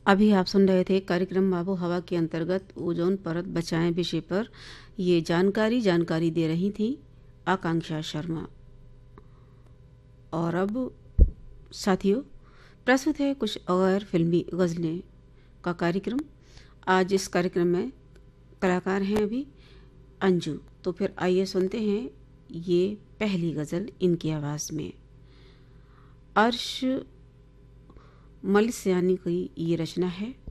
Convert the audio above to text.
अभी आप सुन रहे थे कार्यक्रम आबो हवा के अंतर्गत ओजोन परत बचाएं विषय पर ये जानकारी दे रही थी आकांक्षा शर्मा। और अब साथियों, प्रस्तुत है कुछ और फिल्मी गज़लें का कार्यक्रम। आज इस कार्यक्रम में कलाकार हैं अभी अंजू। तो फिर आइए सुनते हैं ये पहली गज़ल इनकी आवाज़ में। अर्श मलिसियानी की ये रचना है।